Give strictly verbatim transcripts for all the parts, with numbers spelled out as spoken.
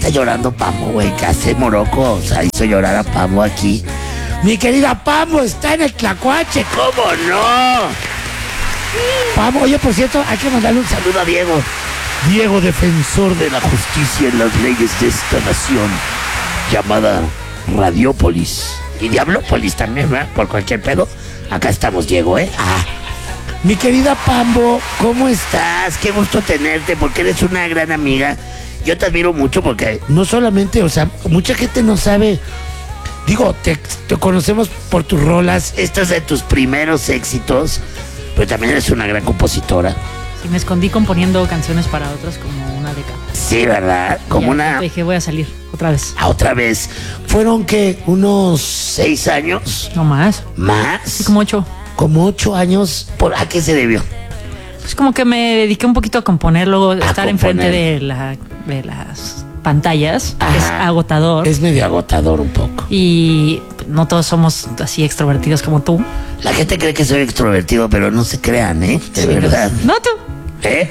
Está llorando Pamo, güey, que hace Morocco, o sea, hizo llorar a Pamo aquí. Mi querida Pamo está en el Tlacuache, ¿cómo no? Pamo, oye, por cierto, hay que mandarle un saludo a Diego. Diego, defensor de la justicia en las leyes de esta nación, llamada Radiópolis. Y Diablópolis también, ¿verdad? Por cualquier pedo. Acá estamos, Diego, ¿eh? Ah. Mi querida Pambo, ¿cómo estás? Qué gusto tenerte, porque eres una gran amiga. Yo te admiro mucho porque no solamente, o sea, mucha gente no sabe. Digo, te, te conocemos por tus rolas, estas de tus primeros éxitos, pero también eres una gran compositora. Sí, me escondí componiendo canciones para otros como una década. Sí, ¿verdad? Como ya, una... Dije, voy a salir otra vez. Ah, otra vez. ¿Fueron qué? ¿Unos seis años? No más. ¿Más? Sí, como ocho. Como ocho años. ¿Por a qué se debió? Pues como que me dediqué un poquito a componer, luego A estar componer. enfrente de, la, de las pantallas. Ajá. Es agotador. Es medio agotador un poco. Y no todos somos así extrovertidos como tú. La gente cree que soy extrovertido, pero no se crean, ¿eh? De verdad. No tú. ¿Eh?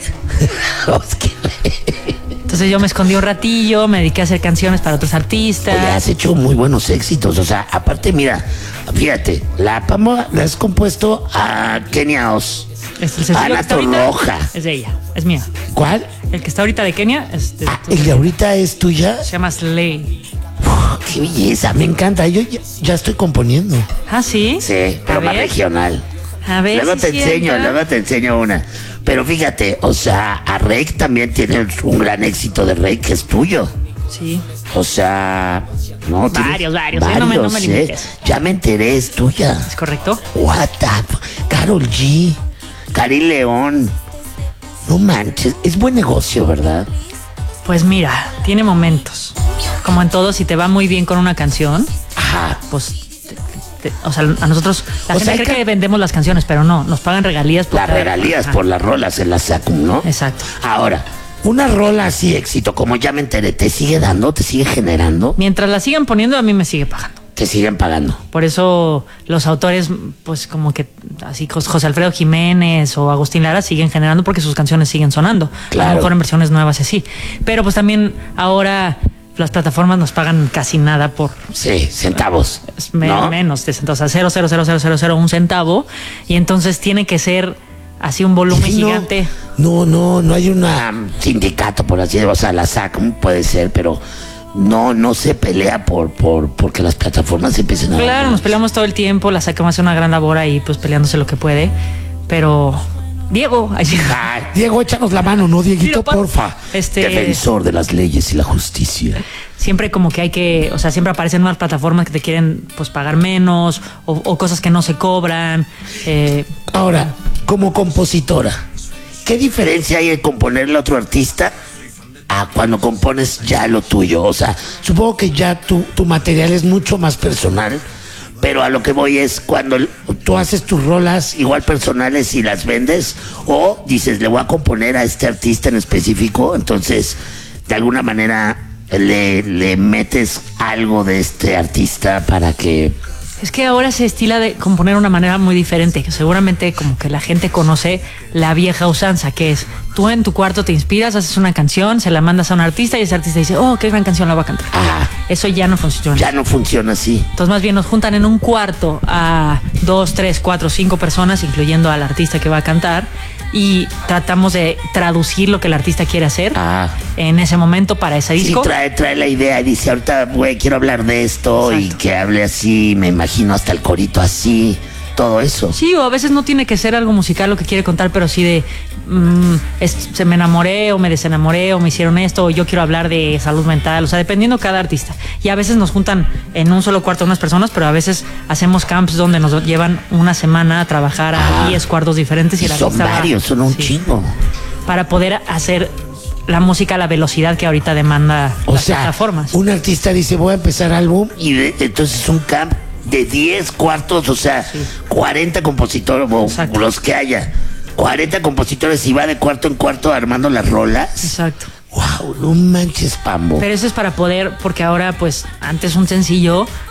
Es que- Entonces yo me escondí un ratillo, me dediqué a hacer canciones para otros artistas. Oye, has hecho muy buenos éxitos. O sea, aparte, mira, fíjate, la Pamo la has compuesto a Kenia Oz. Este, el sencillo Ana que está ahorita Torroja. es de ella, es mía. ¿Cuál? El que está ahorita de Kenia es de- Ah, el de ahorita es tuya. se llama Slay. Uf, qué belleza, me encanta. Yo ya, ya estoy componiendo. Ah, ¿sí? Sí, pero A más ver. regional. A ver Luego si te es enseño, cierto. luego te enseño una. Pero fíjate, o sea, a Rake también tiene un gran éxito de Rake que es tuyo. Sí. O sea, no tienes Varios, varios, ¿eh? No me- no me ¿eh? limites. Ya me enteré, es tuya. ¿Es correcto? What the f- Karol G, Cari León. No manches, es buen negocio, ¿verdad? Pues mira, tiene momentos. Como en todo, si te va muy bien con una canción, Ajá. pues... te- te- o sea, a nosotros... La O gente sea, hay cree que- que vendemos las canciones, pero no. Nos pagan regalías por Las cada- regalías Ajá. por las rolas en la SACUM, ¿no? Exacto. Ahora, una rola así éxito, como ya me enteré, ¿te sigue dando? ¿Te sigue generando? Mientras la sigan poniendo, a mí me sigue pagando. Te siguen pagando. Por eso los autores, pues como que así Jos- José Alfredo Jiménez o Agustín Lara siguen generando porque sus canciones siguen sonando. A Claro. lo mejor en versiones nuevas y así. Pero pues también ahora las plataformas nos pagan casi nada por Sí, centavos. es me- ¿no? menos de centavos, o sea, cero cero cero cero cero cero un centavo. Y entonces tiene que ser así un volumen Sí, no, gigante. No, no, no hay un sindicato, por así decirlo. O sea, la SACUM puede ser, pero no, no se pelea por, por, porque las plataformas empiecen a... Claro, nos peleamos todo el tiempo, la SACUM hace una gran labor ahí, pues peleándose lo que puede. Pero, Diego, ay, Ay, Diego, échanos la mano, ¿no, Dieguito? Mira, pa- Porfa. este- Defensor de las leyes y la justicia. siempre como que hay que, o sea, siempre aparecen unas plataformas que te quieren pues pagar menos o, o cosas que no se cobran. Eh, Ahora, como compositora, ¿qué diferencia hay en componerle a otro artista a cuando compones ya lo tuyo? O sea, supongo que ya tu, tu material es mucho más personal, pero a lo que voy es cuando l- tú haces tus rolas igual personales y las vendes, o dices, le voy a componer a este artista en específico, entonces de alguna manera le, le metes algo de este artista para que... Es que ahora se estila de componer de una manera muy diferente, que seguramente como que la gente conoce la vieja usanza, que es tú en tu cuarto te inspiras, haces una canción, se la mandas a un artista y ese artista dice, oh, qué gran canción la va a cantar. Ah, Eso ya no funciona. ya no funciona así. Entonces más bien nos juntan en un cuarto a dos, tres, cuatro, cinco personas, incluyendo al artista que va a cantar, y tratamos de traducir lo que el artista quiere hacer Ah. en ese momento para ese Sí, disco. trae, trae la idea y dice, ahorita, güey, quiero hablar de esto. Exacto. Y que hable así, me imagino hasta el corito así, todo eso. Sí, o a veces no tiene que ser algo musical lo que quiere contar, pero sí de mm, es- se me enamoré o me desenamoré o me hicieron esto o yo quiero hablar de salud mental, o sea, dependiendo cada artista. Y a veces nos juntan en un solo cuarto unas personas, pero a veces hacemos camps donde nos llevan una semana a trabajar a Ah. diez cuartos diferentes y, Y el son artista va- varios, son un sí, chingo. para poder hacer la música a la velocidad que ahorita demanda O las sea, plataformas. un artista dice, voy a empezar álbum, y de- entonces un camp de diez cuartos, o sea, cuarenta compositores, o Exacto. los que haya. cuarenta compositores y va de cuarto en cuarto armando las rolas. Exacto. Wow, no manches, Pambo. Pero eso es para poder, porque ahora, pues, antes un sencillo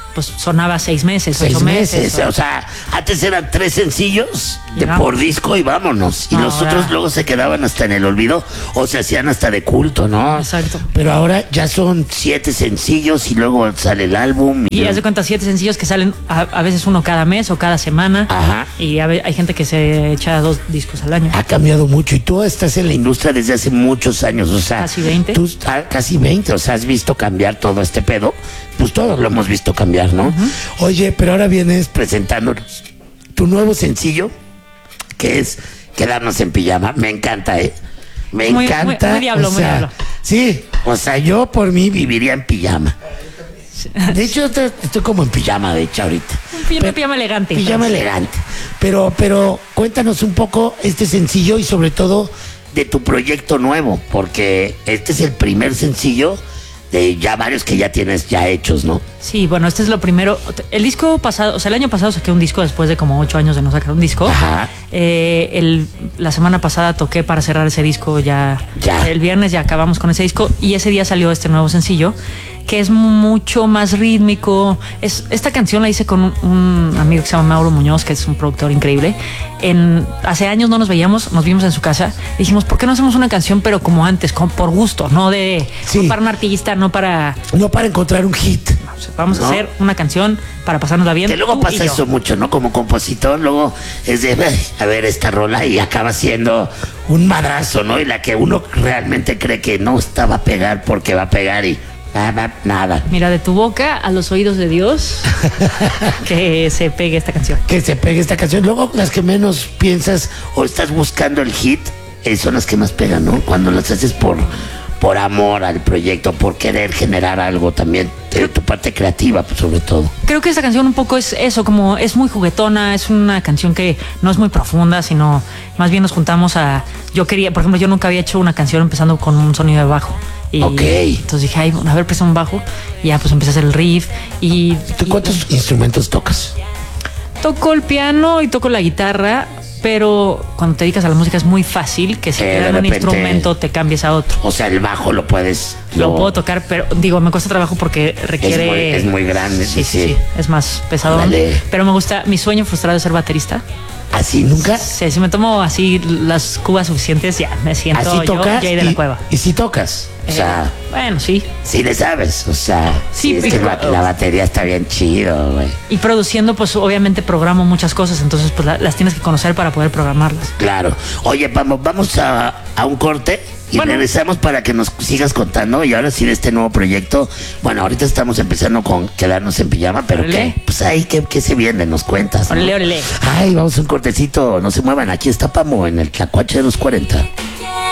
pues sonaba seis meses, Seis ocho meses. meses, o sea, antes eran tres sencillos de Llegamos. por disco y vámonos. Y No, los ahora- otros luego se quedaban hasta en el olvido o se hacían hasta de culto, ¿no? Exacto. Pero ahora ya son siete sencillos y luego sale el álbum. Y haz de cuenta, siete sencillos que salen a, a veces uno cada mes o cada semana. Ajá. Y a ve- hay gente que se echa dos discos al año. Ha cambiado mucho y tú estás en la industria desde hace muchos años, o sea, Casi veinte. Tú, ah, casi veinte, o sea, has visto cambiar todo este pedo, pues todos lo hemos visto cambiar, ¿no? Oye, pero ahora vienes presentándonos tu nuevo sencillo, que es Quedarnos en Pijama. Me encanta, ¿eh? Me Muy- encanta. muy- muy diablo, o muy sea, diablo. Sí, o sea, yo por mí viviría en pijama. De hecho, estoy, estoy como en pijama, de hecho, ahorita. Un pijama, Pero- pijama elegante. Pijama entonces. elegante. Pero, pero cuéntanos un poco este sencillo y sobre todo de tu proyecto nuevo, porque este es el primer sencillo de ya varios que ya tienes ya hechos, ¿no? Sí, bueno, este es lo primero. El disco pasado, o sea, el año pasado saqué un disco después de como ocho años de no sacar un disco. Ajá. Eh, el, la semana pasada toqué para cerrar ese disco ya, Ya. El viernes ya acabamos con ese disco y ese día salió este nuevo sencillo que es mucho más rítmico. Es, esta canción la hice con un, un amigo que se llama Mauro Muñoz, que es un productor increíble. En, hace años no nos veíamos, nos vimos en su casa. Dijimos, ¿por qué no hacemos una canción pero como antes, como por gusto, no de Sí. no para un artista, no para... No para encontrar un hit. O sea, vamos ¿No? a hacer una canción para pasárnosla bien. Que luego tú y pasa yo. eso mucho, ¿no? Como compositor, luego es de, "Ay, a ver, esta rola", y acaba siendo un madrazo, ¿no? Y la que uno realmente cree que no está va a pegar porque va a pegar y nada, nada. Mira, de tu boca a los oídos de Dios, que se pegue esta canción. Que se pegue esta canción. Luego las que menos piensas o estás buscando el hit, eh, son las que más pegan, ¿no? Cuando las haces por, por amor al proyecto, por querer generar algo también, eh, tu parte creativa, pues, sobre todo. Creo que esta canción un poco es eso, como es muy juguetona, es una canción que no es muy profunda, sino más bien nos juntamos a... Yo quería, por ejemplo, yo nunca había hecho una canción empezando con un sonido de bajo. Y Ok. entonces dije, ay, bueno, a ver, presta un bajo. Y ya pues empecé a hacer el riff. Y, ¿Tú y cuántos instrumentos tocas? toco el piano y toco la guitarra, pero cuando te dedicas a la música es muy fácil que si Eh, te de dan un repente- instrumento te cambies a otro. O sea, el bajo lo puedes... Lo puedo tocar, pero digo, me cuesta trabajo porque requiere... Es muy, es muy grande. Sí, sí, sí, es más pesado. Órale. Pero me gusta, mi sueño frustrado es ser baterista. ¿Así nunca? Sí, si me tomo así las cubas suficientes, ya me siento ¿Así yo, tocas? Jay de y, la Cueva. y si tocas. O Eh, sea, bueno, sí. sí le sabes. O sea, Sí, sí, es que pero- la, la batería está bien chido, güey. Y produciendo, pues obviamente programo muchas cosas, entonces pues la- las tienes que conocer para poder programarlas. Claro. Oye, vamos, vamos a, a un corte y Bueno. regresamos para que nos sigas contando. Y ahora sí de este nuevo proyecto. Bueno, ahorita estamos empezando con Quedarnos en Pijama, pero Órale. ¿qué? Pues ahí, ¿qué, qué se viene? Nos cuentas, ¿no? Órale, órale. Ay, vamos a un cortecito. No se muevan. Aquí está Pamo en el Tlacuache de los cuarenta.